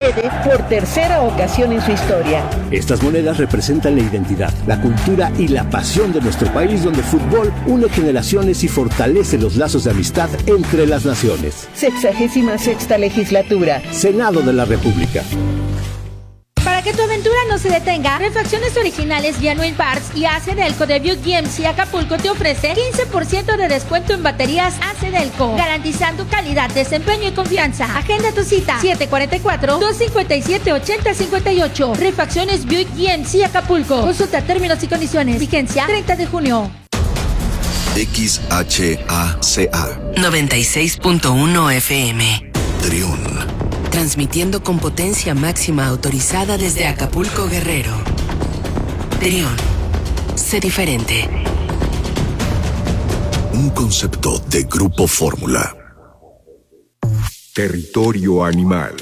quede por tercera ocasión en su historia. Estas monedas representan la identidad, la cultura y la pasión de nuestro país, donde el fútbol une generaciones y fortalece los lazos de amistad entre las naciones. 66ª legislatura. Senado de la República. Para que tu aventura no se detenga, Refacciones Originales Genuine Parts y Acedelco de Buick GMC Acapulco te ofrece 15% de descuento en baterías Acedelco, garantizando calidad, desempeño y confianza. Agenda tu cita 744-257-8058. Refacciones Buick GMC Acapulco. Consulta términos y condiciones. Vigencia 30 de junio. XHACA 96.1 FM. Trión. Transmitiendo con potencia máxima autorizada desde Acapulco, Guerrero. Trión. Sé diferente. Un concepto de Grupo Fórmula. Territorio animal.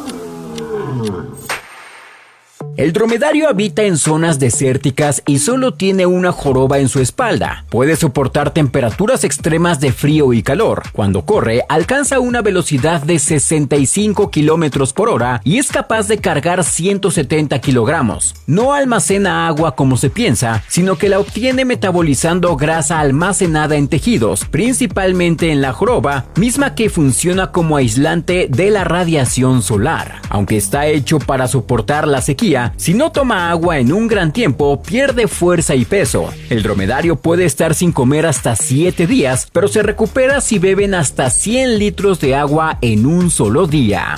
El dromedario habita en zonas desérticas y solo tiene una joroba en su espalda. Puede soportar temperaturas extremas de frío y calor. Cuando corre, alcanza una velocidad de 65 kilómetros por hora y es capaz de cargar 170 kilogramos. No almacena agua como se piensa, sino que la obtiene metabolizando grasa almacenada en tejidos, principalmente en la joroba, misma que funciona como aislante de la radiación solar. Aunque está hecho para soportar la sequía, si no toma agua en un gran tiempo, pierde fuerza y peso. El dromedario puede estar sin comer hasta 7 días, pero se recupera si beben hasta 100 litros de agua en un solo día.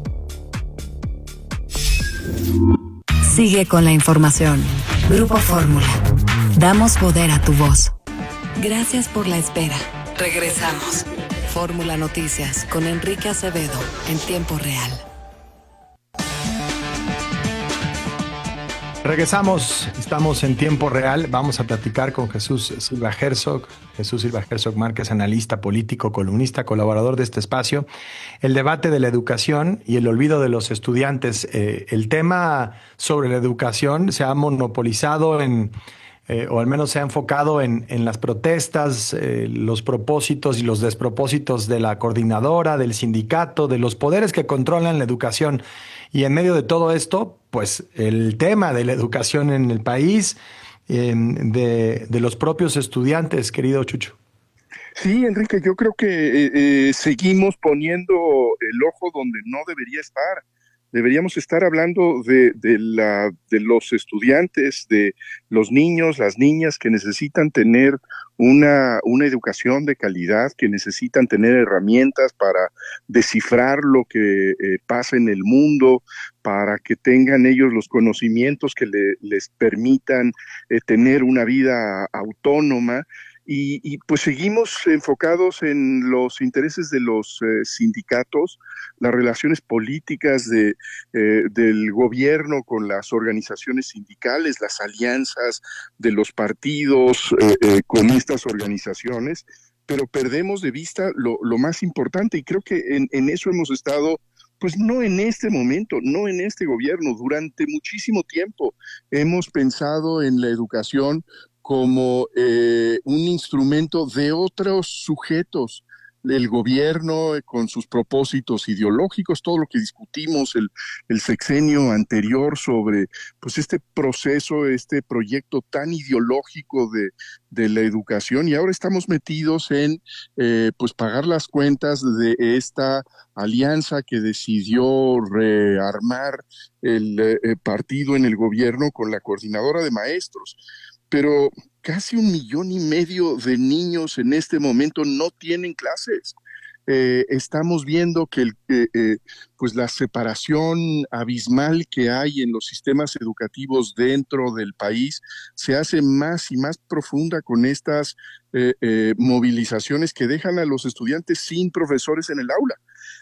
Sigue con la información. Grupo Fórmula. Damos poder a tu voz. Gracias por la espera. Regresamos. Fórmula Noticias con Enrique Acevedo en tiempo real. Regresamos, estamos en tiempo real. Vamos a platicar con Jesús Silva Herzog. Jesús Silva Herzog Márquez, analista político, columnista, colaborador de este espacio. El debate de la educación y el olvido de los estudiantes. El tema sobre la educación se ha monopolizado o al menos se ha enfocado en las protestas, los propósitos y los despropósitos de la coordinadora, del sindicato, de los poderes que controlan la educación. Y en medio de todo esto, pues el tema de la educación en el país, de los propios estudiantes, querido Chucho. Sí, Enrique, yo creo que seguimos poniendo el ojo donde no debería estar. Deberíamos estar hablando de los estudiantes, de los niños, las niñas que necesitan tener una educación de calidad, que necesitan tener herramientas para descifrar lo que pasa en el mundo, para que tengan ellos los conocimientos que les permitan tener una vida autónoma. Y pues seguimos enfocados en los intereses de los sindicatos, las relaciones políticas del gobierno con las organizaciones sindicales, las alianzas de los partidos con estas organizaciones, pero perdemos de vista lo más importante, y creo que en eso hemos estado, pues no en este momento, no en este gobierno, durante muchísimo tiempo hemos pensado en la educación como un instrumento de otros sujetos, el gobierno con sus propósitos ideológicos, todo lo que discutimos el sexenio anterior sobre pues este proceso, este proyecto tan ideológico de la educación, y ahora estamos metidos en pues pagar las cuentas de esta alianza que decidió rearmar el partido en el gobierno con la coordinadora de maestros. Pero casi 1,5 millones de niños en este momento no tienen clases. Estamos viendo que pues la separación abismal que hay en los sistemas educativos dentro del país se hace más y más profunda con estas movilizaciones que dejan a los estudiantes sin profesores en el aula.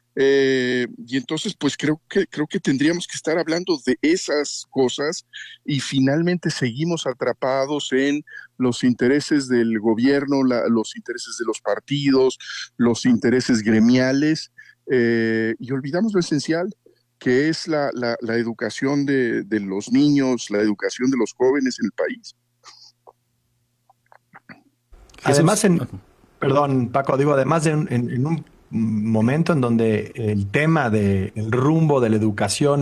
Y entonces pues creo que tendríamos que estar hablando de esas cosas, y finalmente seguimos atrapados en los intereses del gobierno, los intereses de los partidos, los intereses gremiales, y olvidamos lo esencial, que es la educación de los niños, la educación de los jóvenes en el país. Además, perdón, Paco, digo, además en un momento en donde el tema del rumbo de la educación